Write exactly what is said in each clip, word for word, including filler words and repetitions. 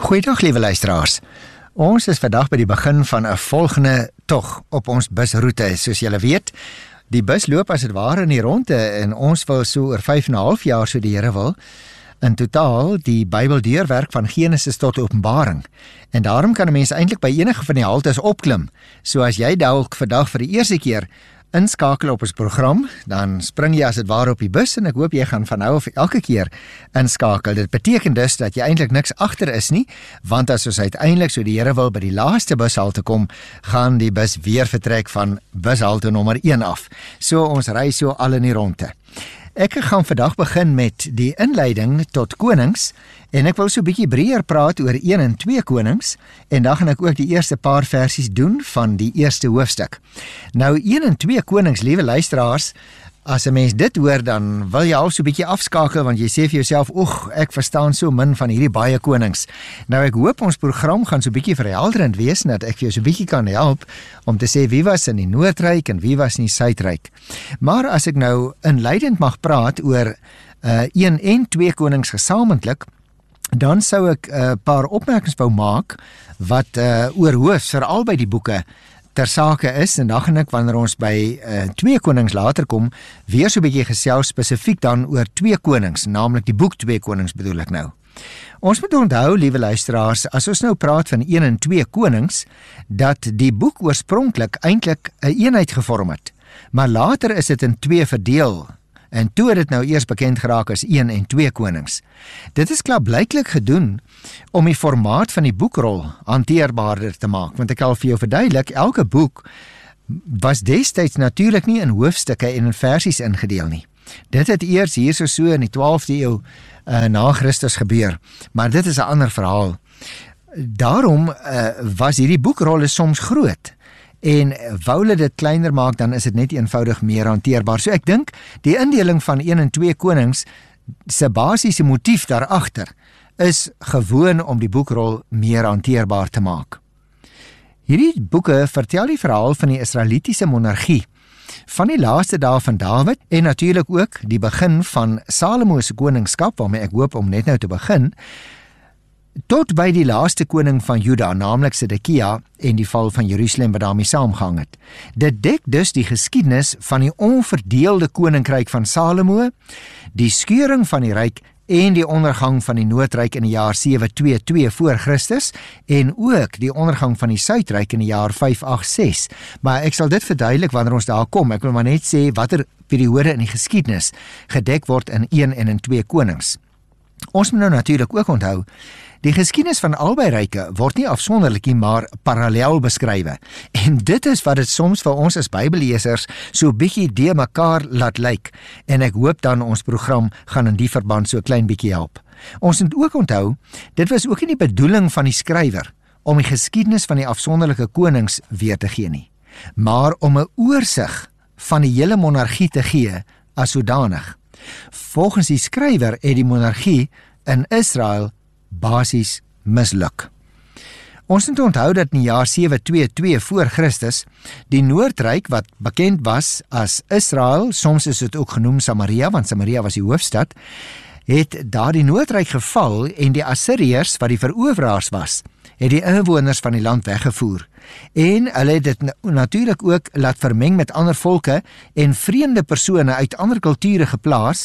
Goeiedag liewe luisteraars. Ons is vandag by die begin van 'n volgende tog op ons busroete. Soos julle weet, die bus loop as dit ware in die ronde en ons wil so oor vyf en 'n half jaar, so die Here wil, in totaal die Bybel deurwerk van Genesis tot Openbaring. En daarom kan 'n mens eintlik by enige van die haltes opklim. So as jy dalk vandag vir die eerste keer inskakel op ons program, dan spring jy as dit ware op die bus en ek hoop jy gaan van nou af elke keer inskakel. Dit beteken dus dat jy eintlik niks agter is nie, want as ons uiteindelik, so die Here wil, by die laaste bushalte kom, gaan die bus weer vertrek van bushalte nommer een af. So ons ry so al in die ronde. Ek gaan vandag begin met die inleiding tot Konings en ek wil so 'n bietjie breër praat oor een en twee Konings en dan gaan ek ook die eerste paar versies doen van die eerste hoofstuk. Nou een en twee Konings, liewe luisteraars, as 'n mens dit hoor, dan wil jy al so 'n bietjie afskakel want jy sê vir jouself, oeg, ek verstaan so min van hierdie baie konings. Nou ek hoop ons program gaan so 'n bietjie verhelderend wees, dat ek vir jou so 'n bietjie kan help om te sê wie was in die Noordryk en wie was in die Suidryk. Maar as ek nou inleidend mag praat oor uh, een en twee Konings gesamentlik, dan sou ek 'n uh, paar opmerkings wou maak wat uh, oorhoofs vir albei die boeke ter sake is, en dan gaan ek, wanneer ons by uh, twee Konings later kom, weer so 'n bietjie gesels spesifiek dan oor twee Konings, naamlik die boek twee Konings bedoel ek nou. Ons moet onthou, liewe luisteraars, as ons nou praat van een en twee Konings, dat die boek oorspronklik eintlik 'n een eenheid gevorm het, maar later is dit in twee verdeel, en toe het dit nou eers bekend geraak as een en twee Konings. Dit is klaarblyklik gedoen om die formaat van die boekrol hanteerbaarder te maak, want ek kan vir jou verduidelik, elke boek was destyds natuurlik nie in hoofstukke en in versies ingedeel nie. Dit het eers hier so so in die twaalfde eeu uh, na Christus gebeur, maar dit is 'n ander verhaal. Daarom uh, was hierdie boekrolle soms groot, en wou hulle dit kleiner maak, dan is dit net eenvoudig meer hanteerbaar. So ek dink, die indeling van een en twee Konings se basiese motief daarachter is gewoon om die boekrol meer hanteerbaar te maak. Hierdie boeke vertel die verhaal van die Israelitiese monargie, van die laaste dae van Dawid, en natuurlik ook die begin van Salomo se koningskap, waarmee ek hoop om net nou te begin, tot by die laaste koning van Juda, naamlik Sedekia, en die val van Jerusalem wat daarmee saamgehang het. Dit dek dus die geskiedenis van die onverdeelde koninkryk van Salomo, die skeuring van die ryk en die ondergang van die Noordryk in die jaar sewe twee twee voor Christus, en ook die ondergang van die Suidryk in die jaar vyf agt ses. Maar ek sal dit verduidelik wanneer ons daar kom. Ek wil maar net sê watter periode in die geskiedenis gedek word in een en in twee Konings. Ons moet nou natuurlik ook onthou, die geskiedenis van albei ryke word nie afsonderlik nie, maar parallel beskrywe. En dit is wat dit soms vir ons as Bybellesers so bietjie de mekaar laat lyk. En ek hoop dan ons program gaan in die verband so klein bietjie help. Ons moet ook onthou, dit was ook nie die bedoeling van die skrywer om die geskiedenis van die afsonderlike konings weer te gee nie, maar om 'n oorsig van die hele monargie te gee as sodanig. Volgens die skrywer het die monargie in Israel basies misluk. Ons moet onthou dat in die jaar sewe twee twee voor Christus, die Noordryk wat bekend was as Israel, soms is dit ook genoem Samaria, want Samaria was die hoofstad, het daar die Noordryk geval en die Assiriërs, wat die veroveraars was, het die inwoners van die land weggevoer. En hulle het dit natuurlik ook laat vermeng met ander volke en vreemde persone uit ander kulture geplaas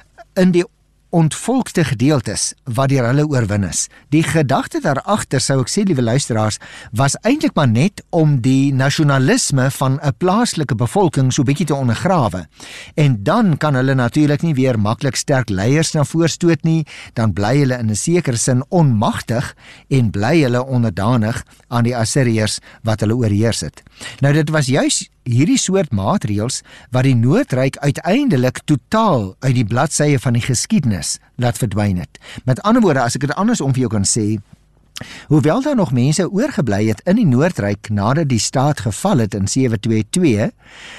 in die ontvolkte gedeeltes wat deur hulle oorwin is. Die gedagte daarachter, sou ek sê, liewe luisteraars, was eintlik maar net om die nasionalisme van 'n plaaslike bevolking so bietjie te ondergrawe. En dan kan hulle natuurlik nie weer maklik sterk leiers na voorstoot nie, dan bly hulle in 'n sekere sin onmagtig en bly hulle onderdanig aan die Assiriërs wat hulle oorheers het. Nou dit was juis hierdie soort maatreëls wat die Noordryk uiteindelik totaal uit die bladsye van die geskiedenis laat verdwyn het. Met ander woorde, as ek dit andersom vir jou kan sê, hoewel daar nog mense oorgebly het in die Noordryk nadat die staat geval het in sewe twee twee,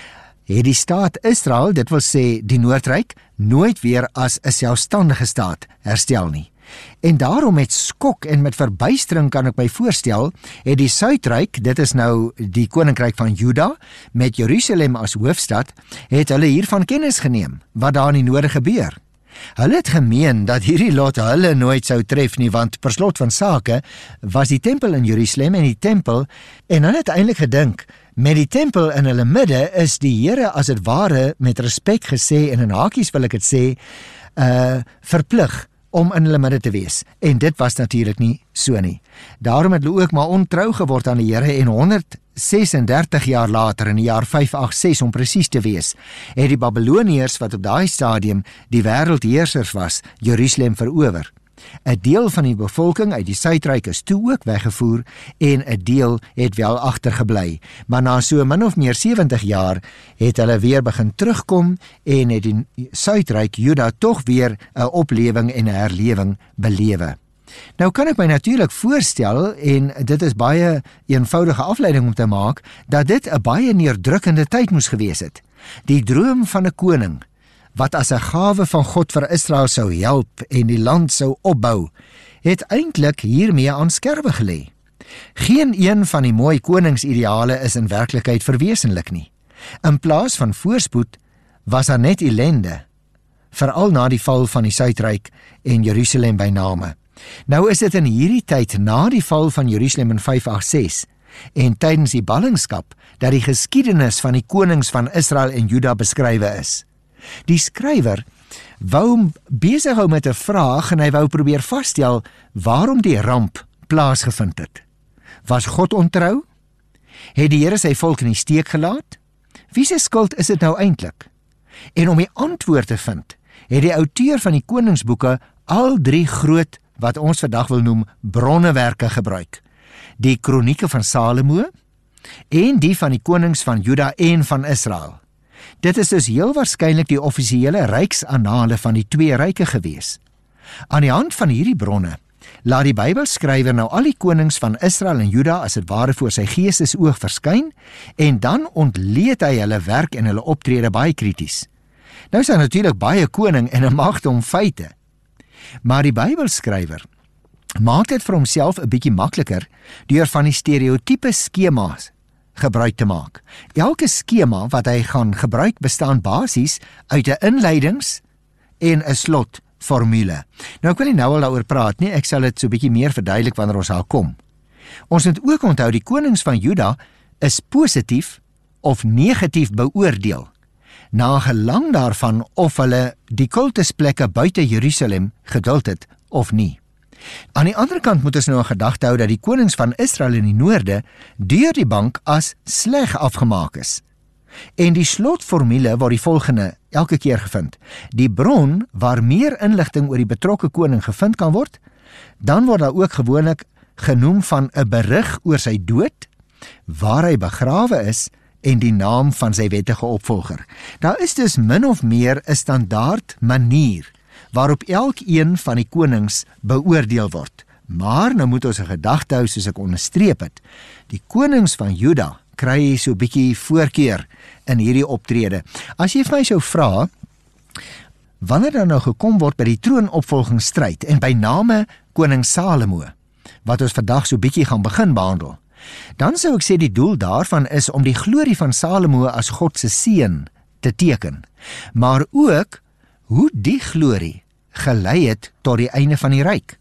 het die staat Israel, dit wil sê die Noordryk, nooit weer as 'n selfstandige staat herstel nie. En daarom met skok en met verbuistering kan ek my voorstel, het die Suidryk, dit is nou die koninkryk van Juda, met Jerusalem as hoofstad, het hulle hiervan kennis geneem, wat daar in die noorde gebeur. Hulle het gemeen dat hierdie lot hulle nooit sou tref nie, want per slot van sake was die tempel in Jerusalem en die tempel, en hulle het eintlik gedink, met die tempel in hulle midde is die Here as dit ware met respek gesê, en in hakies wil ek dit sê, uh, verplig om in hulle midde te wees. En dit was natuurlik nie so nie. Daarom het hulle ook maar ontrou geword aan die Here, en honderd ses en dertig jaar later, in die jaar vyf agt ses om presies te wees, het die Babyloniërs, wat op daai stadium die wêreldheersers was, Jerusalem verower. 'n Deel van die bevolking uit die Suidryk is toe ook weggevoer en 'n deel het wel agtergebly. Maar na so min of meer sewentig jaar het hulle weer begin terugkom en het die Suidryk Juda tog weer 'n oplewing en 'n herlewing belewe. Nou kan ek my natuurlik voorstel, en dit is baie eenvoudige afleiding om te maak, dat dit 'n baie neerdrukkende tyd moes gewees het. Die droom van 'n koning, wat as 'n gawe van God vir Israel sou help en die land sou opbou, het eintlik hiermee aan skerwe gelê. Geen een van die mooi koningsideale is in werklikheid verwesenlik nie. In plaas van voorspoed was daar net ellende, veral na die val van die Suidryk en Jerusalem by name. Nou is dit in hierdie tyd na die val van Jerusalem in vyf agt ses en tydens die ballingskap dat die geskiedenis van die konings van Israel en Juda beskrywe is. Die skrywer wou besig hou met 'n vraag en hy wou probeer vasstel waarom die ramp plaasgevind het. Was God ontrou? Het die Here sy volk in die steek gelaat? Wie se skuld is dit nou eintlik? En om die antwoord te vind, het die outeur van die koningsboeke al drie groot, wat ons vandag wil noem, bronnewerke gebruik. Die kronieke van Salomo en die van die konings van Juda en van Israel. Dit is dus heel waarskynlik die offisiële ryksannale van die twee ryke gewees. Aan die hand van hierdie bronne laat die Bybelskrywer nou al die konings van Israel en Juda as dit ware voor sy geestesoog verskyn, en dan ontleed hy hulle werk en hulle optrede baie krities. Nou is daar natuurlik baie koning en 'n magte om feite, maar die Bybelskrywer maak dit vir homself 'n bietjie makliker deur van die stereotype skemas gebruik te maak. Elke skema wat hy gaan gebruik bestaan basies uit 'n inleidings en 'n slotformule. Nou ek wil nie nou al daaroor praat nie, ek sal dit so 'n bietjie meer verduidelik wanneer ons daar kom. Ons moet ook onthou die konings van Juda is positief of negatief beoordeel, na gelang daarvan of hulle die kultusplekke buite Jerusalem geduld het of nie. Aan die ander kant moet ons nou in gedagte hou dat die konings van Israel in die noorde deur die bank as sleg afgemaak is. En die slotformule word die volgende elke keer gevind. Die bron waar meer inligting oor die betrokke koning gevind kan word, dan word daar ook gewoonlik genoem van 'n berig oor sy dood, waar hy begrawe is en die naam van sy wettige opvolger. Daar is dus min of meer 'n standaard manier waarop elkeen van die konings beoordeel word. Maar nou moet ons 'n gedagte hou, soos ek onderstreep het. Die konings van Juda kry so 'n bietjie voorkeur in hierdie optrede. As jy vir my sou vra, wanneer dan nou gekom word by die troonopvolgingsstryd en by name koning Salomo, wat ons vandag so 'n bietjie gaan begin behandel, dan sou ek sê die doel daarvan is om die glorie van Salomo as God se seun te teken, maar ook hoe die glorie gelei het tot die einde van die ryk.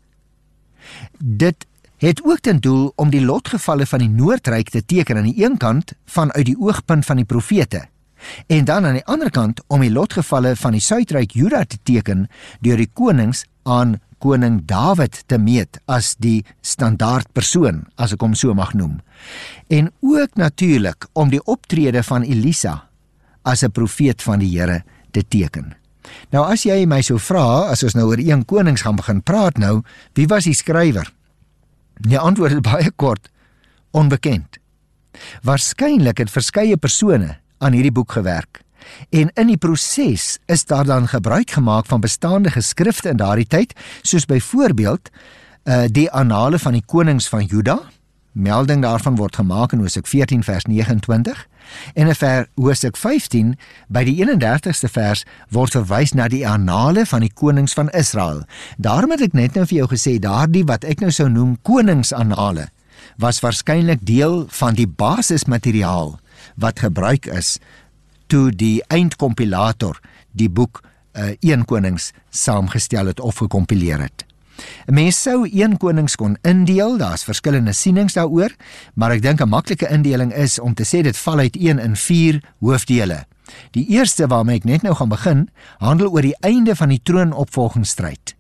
Dit het ook ten doel om die lotgevalle van die Noordryk te teken aan die een kant vanuit die oogpunt van die profete, en dan aan die ander kant om die lotgevalle van die Suidryk Juda te teken deur die konings aan koning Dawid te meet as die standaard persoon, as ek hom so mag noem. En ook natuurlik om die optrede van Elisa as 'n profeet van die Here te teken. Nou as jy my sou vra, as ons nou oor een konings gaan begin praat nou, wie was die skrywer? Die antwoord is baie kort, onbekend. Waarskynlik het verskeie persone aan hierdie boek gewerk, en in die proses is daar dan gebruik gemaak van bestaande geskrifte in daardie tyd, soos byvoorbeeld uh, die annale van die konings van Juda. Melding daarvan word gemaak in Hosea veertien vers vyf nege, en in Hosea vyftien by die eenendertigste vers word verwys na die annale van die konings van Israel. Daarom het ek net nou vir jou gesê, daardie wat ek nou sou noem koningsannale was waarskynlik deel van die basismateriaal wat gebruik is toe die eindkompilator die boek uh, een Konings saamgestel het of gekompileer het. 'n Mens sou een Konings kon indeel, daar's verskillende sienings daaroor, maar ek dink 'n maklike indeling is om te sê dit val uit een in vier hoofdele. Die eerste waarmee ek net nou gaan begin, handel oor die einde van die troonopvolgingsstryd.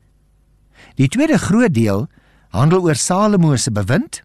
Die tweede groot deel handel oor Salomo se bewind.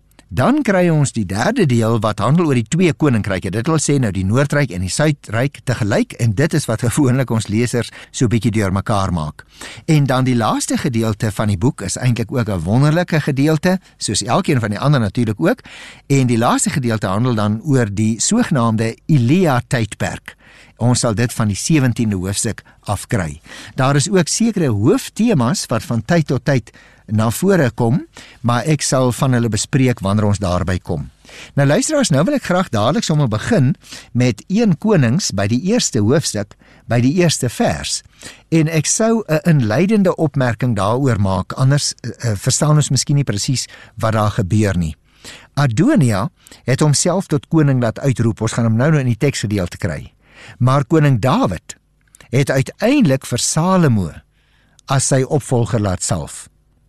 Dan kry ons die derde deel wat handel oor die twee koninkryke. Dit wil sê nou die Noordryk en die Suidryk tegelyk, en dit is wat gewoonlik ons lesers so bietjie deurmekaar maak. En dan die laaste gedeelte van die boek is eintlik ook 'n wonderlike gedeelte, soos elkeen van die ander natuurlik ook. En die laaste gedeelte handel dan oor die sogenaamde Elia tydperk. Ons sal dit van die sewentiende hoofstuk afkry. Daar is ook sekere hooftemas wat van tyd tot tyd na vore kom, maar ek sal van hulle bespreek wanneer ons daarby kom. Nou luisteraars, nou wil ek graag dadelik sommer begin met een Konings by die eerste hoofstuk, by die eerste vers. En ek sou 'n inleidende opmerking daaroor maak, anders uh, verstaan ons miskien nie presies wat daar gebeur nie. Adonia het homself tot koning laat uitroep, ons gaan hom nou nou in die teksgedeelte kry. Maar koning Dawid het uiteindelik vir Salomo as sy opvolger laat salf.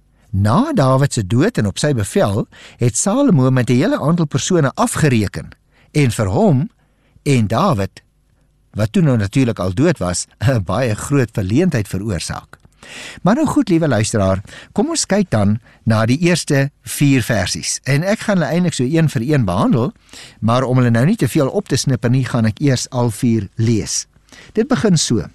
Na Dawid se dood en op sy bevel, het Salomo met 'n hele aantal persone afgereken en vir hom en Dawid, wat toe nou natuurlik al dood was, 'n baie groot verleentheid veroorsaak. Maar nou goed, liewe luisteraar, kom ons kyk dan na die eerste vier versies. En ek gaan hulle eintlik so een vir een behandel, maar om hulle nou nie te veel op te snip nie, gaan ek eers al vier lees. Dit begin so.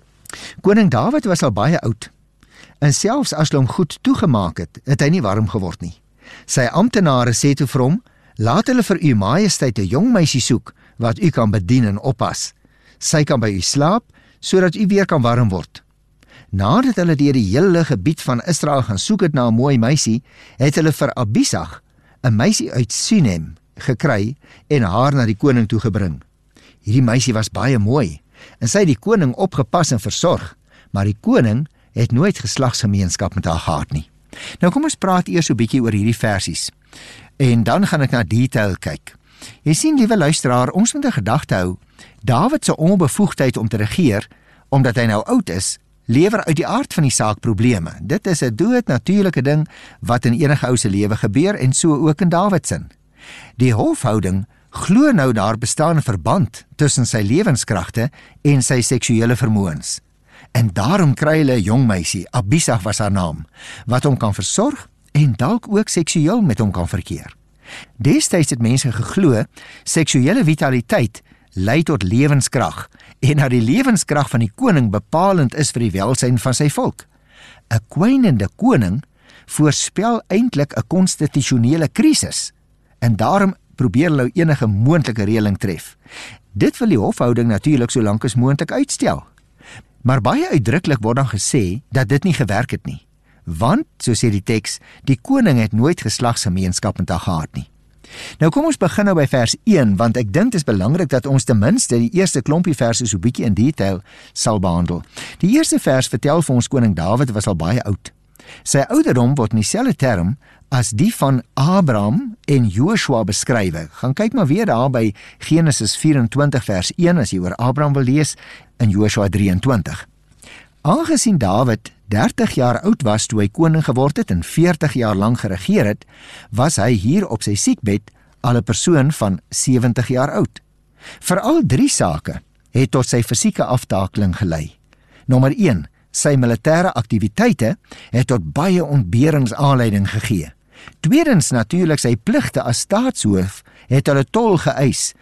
Koning Dawid was al baie oud, en selfs as hulle hom goed toegemaak het, het hy nie warm geword nie. Sy amptenare sê toe vir hom, laat hulle vir u majesteit 'n jong meisie soek, wat u kan bedien en oppas. Sy kan by u slaap, sodat u weer kan warm word. Nadat hulle deur die hele gebied van Israel gaan soek het na 'n mooi meisie, het hulle vir Abisag, 'n meisie uit Sunem, gekry en haar na die koning toe gebring. Hierdie meisie was baie mooi, en sy het die koning opgepas en versorg, maar die koning het nooit geslagsgemeenskap met haar gehad nie. Nou kom ons praat eers so 'n bietjie oor hierdie versies, en dan gaan ek na detail kyk. Jy sien, liewe luisteraar, ons moet 'n gedagte hou, Dawid se onbevoegdheid om te regeer, omdat hy nou oud is, lewer uit die aard van die saak probleme. Dit is 'n doodnatuurlike ding wat in enige ou se lewe gebeur, en so ook in Dawid se. Die hofhouding glo nou daar bestaan 'n verband tussen sy lewenskragte en sy seksuele vermoëns. En daarom kry hulle 'n jong meisie, Abisag was haar naam, wat hom kan versorg en dalk ook seksueel met hom kan verkeer. Destyds het mense geglo, seksuele vitaliteit lei tot lewenskrag, en dat die lewenskrag van die koning bepalend is vir die welsyn van sy volk. 'n Kwynende koning voorspel eintlik 'n konstitusionele krisis, en daarom probeer hulle enige moontlike reëling tref. Dit wil die hofhouding natuurlik so lank as moontlik uitstel. Maar baie uitdruklik word dan gesê dat dit nie gewerk het nie, want, so sê die teks, die koning het nooit geslagsgemeenskap met haar gehad nie. Nou kom ons begin nou by vers een, want ek dink dit is belangrik dat ons ten minste die eerste klompie verse so bietjie in detail sal behandel. Die eerste vers vertel vir ons koning Dawid was al baie oud. Sy ouderdom word in dieselfde term as die van Abraham en Joshua beskrywe. Gaan kyk maar weer daar by Genesis vyf-en-twintig vers een as jy oor Abraham wil lees, in Joshua drie-en-twintig. Aangesien Dawid dertig jaar oud was toe hy koning geword het en veertig jaar lank geregeer het, was hy hier op sy siekbed al 'n persoon van sewentig jaar oud. Veral drie sake het tot sy fisieke aftakeling gelei. Nommer een, sy militêre aktiwiteite het tot baie ontberings aanleiding gegee. Tweedens natuurlik sy pligte as staatshoof het hulle tol geëis,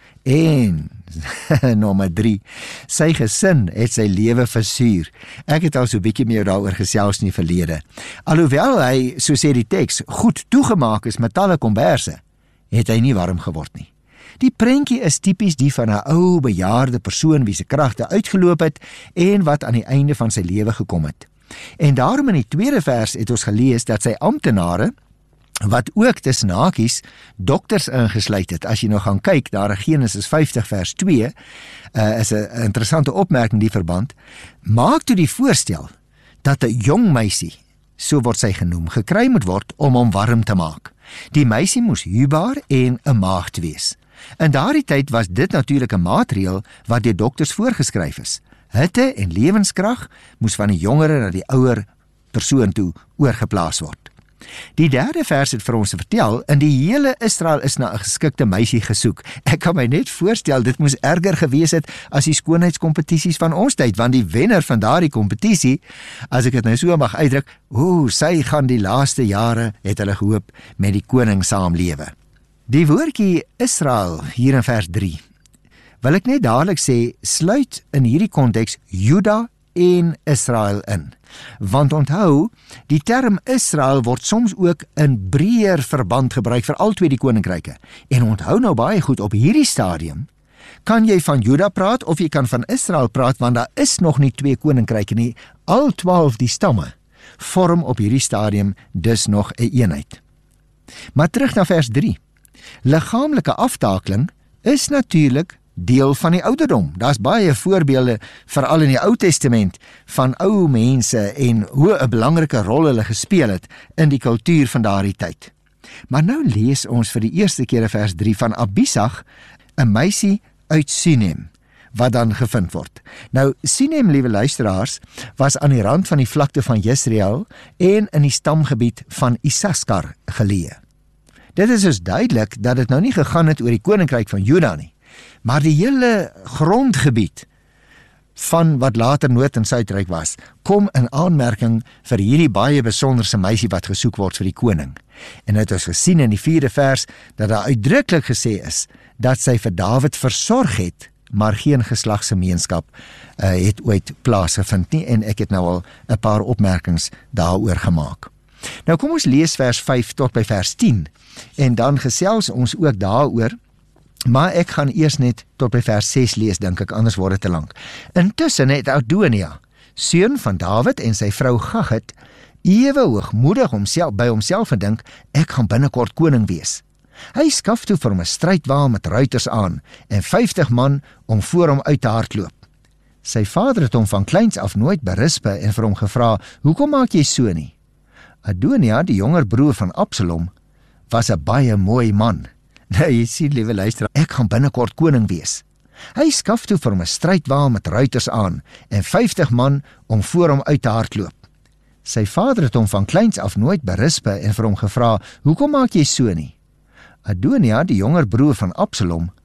en nommer drie, sy gesin het sy lewe versuur. Ek het al so 'n bietjie meer daaroor gesels in die verlede. Alhoewel hy, so sê die teks, goed toegemaak is met talle komberse, het hy nie warm geword nie. Die prentjie is tipies die van 'n ou bejaarde persoon wie se kragte uitgeloop het en wat aan die einde van sy lewe gekom het. En daarom in die tweede vers het ons gelees dat sy amptenare, wat ook tussen hakies dokters ingesluit het, as jy nou gaan kyk, daar in Genesis vyftig vers twee, uh, is 'n interessante opmerking die verband, maak toe die voorstel dat 'n jong meisie, so word sy genoem, gekry moet word om hom warm te maak. Die meisie moes huwbaar en 'n maagd wees. In daardie tyd was dit natuurlik 'n maatreël wat deur dokters voorgeskryf is. Hitte en lewenskrag moes van die jongere na die ouer persoon toe oorgeplaas word. Die derde vers het vir ons vertel, in die hele Israel is na 'n geskikte meisie gesoek. Ek kan my net voorstel, dit moes erger gewees het as die skoonheidskompetisies van ons tyd, want die wenner van daardie kompetisie, as ek dit nou so mag uitdruk, ooh, sy gaan die laaste jare, het hulle gehoop, met die koning saamlewe. Die woordjie Israel, hier in vers drie, wil ek net dadelik sê, sluit in hierdie konteks Juda en Israel in. Want onthou, die term Israel word soms ook in breër verband gebruik vir al twee die koninkryke. En onthou nou baie goed, op hierdie stadium kan jy van Juda praat of jy kan van Israel praat, want daar is nog nie twee koninkryke nie. Al twaalf die stamme vorm op hierdie stadium dus nog 'n eenheid. Maar terug na vers drie. Liggaamlike aftakeling is natuurlik deel van die ouderdom. Daar's baie voorbeelde, veral in die Ou Testament, van ou mense en hoe 'n belangrike rol hulle gespeel het in die kultuur van daardie tyd. Maar nou lees ons vir die eerste keer in vers drie van Abisag, 'n meisie uit Sinem, wat dan gevind word. Nou, Sinem, liewe luisteraars, was aan die rand van die vlakte van Jesreel en in die stamgebied van Isaskar geleë. Dit is dus duidelik dat dit nou nie gegaan het oor die koninkryk van Juda nie, maar die hele grondgebied van wat later Noord- en Suidryk was, kom in aanmerking vir hierdie baie besonderse meisie wat gesoek word vir die koning. En het ons gesien in die vierde vers, dat daar uitdruklik gesê is, dat sy vir Dawid versorg het, maar geen geslagsgemeenskap uh, het ooit plaasgevind nie, en ek het nou al 'n paar opmerkings daaroor gemaak. Nou kom ons lees vers vyf tot by vers tien, en dan gesels ons ook daaroor, maar ek gaan eers net tot by vers ses lees, dink ek, anders word dit te lank. Intussen het Adonia, seun van Dawid en sy vrou Gagit, ewe hoogmoedig homself, by homself gedink, ek gaan binnekort koning wees. Hy skaf toe vir hom 'n strydwa met ruiters aan, en vyftig man om voor hom uit te hardloop. Sy vader het hom van kleins af nooit berispe en vir hom gevra, hoekom maak jy so nie? Adonia, die jonger broer van Absalom, was 'n baie mooi man. Nou, jy sien, liewe luisteraar, ek gaan binnekort koning wees. Hy skaf toe vir hom 'n strydwa met ruiters aan, en vyftig man om voor hom uit te hardloop. Sy vader het hom van kleins af nooit berispe en vir hom gevra, hoekom maak jy so nie? Adonia, die jonger broer van Absalom,